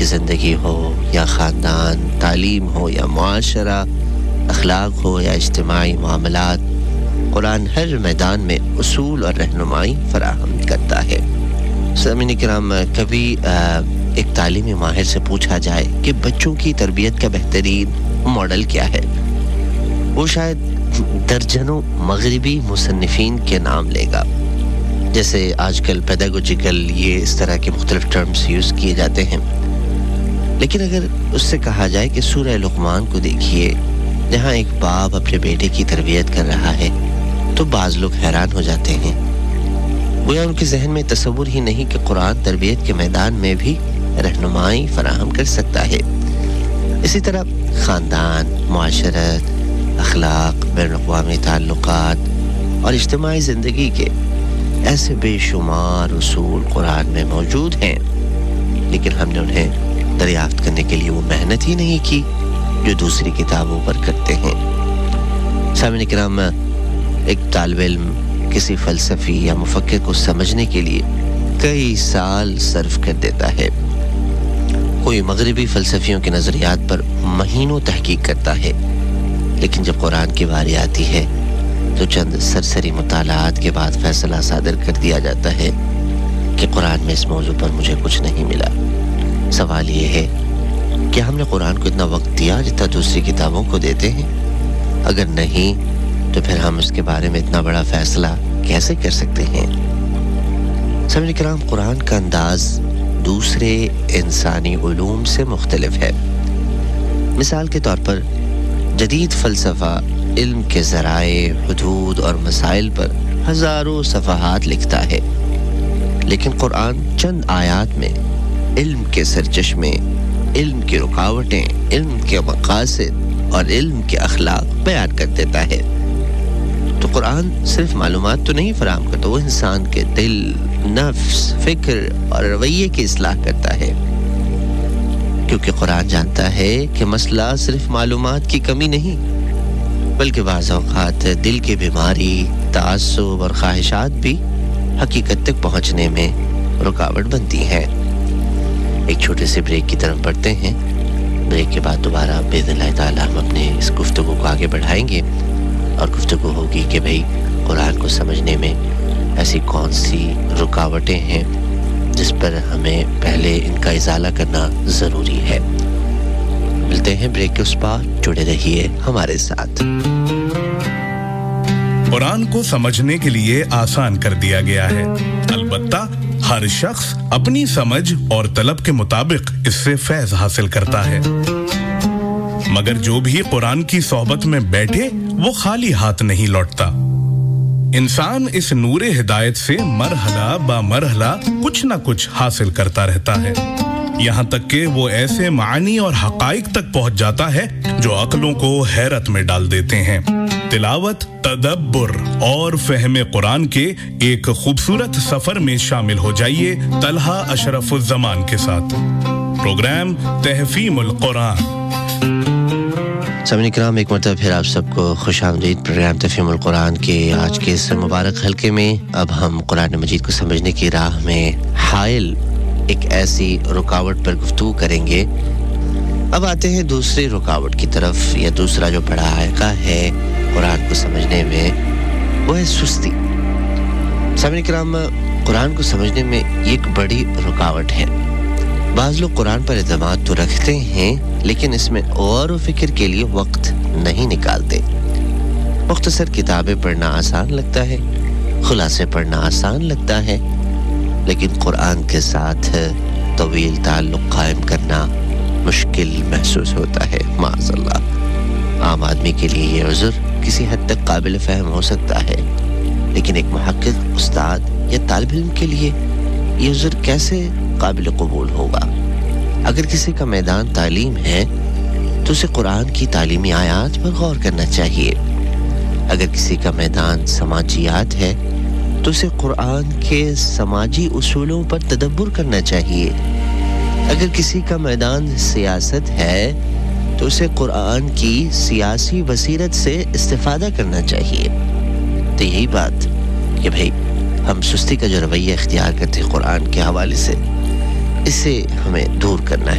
کی زندگی ہو یا خاندان، تعلیم ہو یا معاشرہ، اخلاق ہو یا اجتماعی معاملات، قرآن ہر میدان میں اصول اور رہنمائی فراہم کرتا ہے۔ سامعین کرام، کبھی ایک تعلیمی ماہر سے پوچھا جائے کہ بچوں کی تربیت کا بہترین ماڈل کیا ہے، وہ شاید درجنوں مغربی مصنفین کے نام لے گا۔ جیسے آج کل پیڈاگوجیکل یہ اس طرح کے مختلف ٹرمز یوز کیے جاتے ہیں، لیکن اگر اس سے کہا جائے کہ سورہ لقمان کو دیکھیے، جہاں ایک باپ اپنے بیٹے کی تربیت کر رہا ہے، تو بعض لوگ حیران ہو جاتے ہیں۔ گویا ان کے ذہن میں تصور ہی نہیں کہ قرآن تربیت کے میدان میں بھی رہنمائی فراہم کر سکتا ہے۔ اسی طرح خاندان، معاشرت، اخلاق، بین الاقوامی تعلقات اور اجتماعی زندگی کے ایسے بے شمار اصول قرآن میں موجود ہیں، لیکن ہم نے انہیں دریافت کرنے کے لیے وہ محنت ہی نہیں کی جو دوسری کتابوں پر کرتے ہیں۔ سامعین کرام، ایک طالب علم کسی فلسفی یا مفکر کو سمجھنے کے لیے کئی سال صرف کر دیتا ہے۔ کوئی مغربی فلسفیوں کے نظریات پر مہینوں تحقیق کرتا ہے، لیکن جب قرآن کی باری آتی ہے تو چند سرسری مطالعات کے بعد فیصلہ صادر کر دیا جاتا ہے کہ قرآن میں اس موضوع پر مجھے کچھ نہیں ملا۔ سوال یہ ہے کہ ہم نے قرآن کو اتنا وقت دیا جتنا دوسری کتابوں کو دیتے ہیں؟ اگر نہیں تو پھر ہم اس کے بارے میں اتنا بڑا فیصلہ کیسے کر سکتے ہیں؟ سامعین کرام، قرآن کا انداز دوسرے انسانی علوم سے مختلف ہے۔ مثال کے طور پر جدید فلسفہ علم کے ذرائع، حدود اور مسائل پر ہزاروں صفحات لکھتا ہے، لیکن قرآن چند آیات میں علم کے سرچشمے، علم کی رکاوٹیں، علم کے مقاصد اور علم کے اخلاق بیان کر دیتا ہے۔ تو قرآن صرف معلومات تو نہیں فراہم کرتا، وہ انسان کے دل، نفس، فکر اور رویے کی اصلاح کرتا ہے، کیونکہ قرآن جانتا ہے کہ مسئلہ صرف معلومات کی کمی نہیں، بلکہ بعض اوقات دل کی بیماری، تعصب اور خواہشات بھی حقیقت تک پہنچنے میں رکاوٹ بنتی ہیں۔ ایک چھوٹے سے بریک کی طرف بڑھتے ہیں۔ بریک کے بعد دوبارہ باذن اللہ تعالی ہم اپنے اس گفتگو کو آگے بڑھائیں گے، اور گفتگو ہوگی کہ بھئی قرآن کو سمجھنے میں ایسی کون سی رکاوٹیں ہیں جس پر ہمیں پہلے ان کا ازالہ کرنا ضروری ہے۔ ملتے ہیں بریک کے اس پار، جڑے رہیے ہمارے ساتھ۔ قرآن کو سمجھنے کے لیے آسان کر دیا گیا ہے، البتہ ہر شخص اپنی سمجھ اور طلب کے مطابق اس سے فیض حاصل کرتا ہے، مگر جو بھی قرآن کی صحبت میں بیٹھے وہ خالی ہاتھ نہیں لوٹتا۔ انسان اس نور ہدایت سے مرحلہ با مرحلہ کچھ نہ کچھ حاصل کرتا رہتا ہے، یہاں تک کہ وہ ایسے معانی اور حقائق تک پہنچ جاتا ہے جو عقلوں کو حیرت میں ڈال دیتے ہیں۔ تلاوت، تدبر اور فہم قرآن کے ایک خوبصورت سفر میں شامل ہو جائیے طلحہ اشرف الزمان کے ساتھ۔ پروگرام تحفیم القرآن۔ سامعین کرام، ایک مرتبہ پھر آپ سب کو خوش آمدید پروگرام تفہیم القرآن کے آج کے اس مبارک حلقے میں۔ اب ہم قرآن مجید کو سمجھنے کی راہ میں حائل ایک ایسی رکاوٹ پر گفتگو کریں گے۔ اب آتے ہیں دوسری رکاوٹ کی طرف، یا دوسرا جو بڑا حائقہ ہے قرآن کو سمجھنے میں، وہ ہے سستی۔ سامعین کرام، قرآن کو سمجھنے میں ایک بڑی رکاوٹ ہے۔ بعض لوگ قرآن پر اعتماد تو رکھتے ہیں، لیکن اس میں غور و فکر کے لیے وقت نہیں نکالتے۔ مختصر کتابیں پڑھنا آسان لگتا ہے، خلاصے پڑھنا آسان لگتا ہے، لیکن قرآن کے ساتھ طویل تعلق قائم کرنا مشکل محسوس ہوتا ہے، معاذ اللہ۔ عام آدمی کے لیے یہ عذر کسی حد تک قابل فہم ہو سکتا ہے، لیکن ایک محقق، استاد یا طالب علم کے لیے یہ عذر کیسے قابل قبول ہوگا؟ اگر کسی کا میدان تعلیم ہے تو اسے قرآن کی تعلیمی آیات پر غور کرنا چاہیے۔ اگر کسی کا میدان سماجیات ہے تو اسے قرآن کے سماجی اصولوں پر تدبر کرنا چاہیے۔ اگر کسی کا میدان سیاست ہے تو اسے قرآن کی سیاسی بصیرت سے استفادہ کرنا چاہیے۔ تو یہی بات کہ بھئی ہم سستی کا جو رویہ اختیار کرتے ہیں قرآن کے حوالے سے، اس سے ہمیں دور کرنا